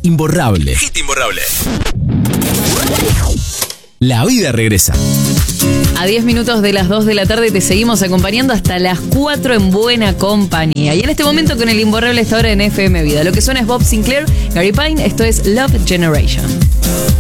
imborrable. Hit imborrable. La vida regresa. A 10 minutos de las 2 de la tarde te seguimos acompañando hasta las 4 en buena compañía. Y en este momento con el imborrable esta hora en FM Vida. Lo que suena es Bob Sinclair, Gary Pine, esto es Love Generation.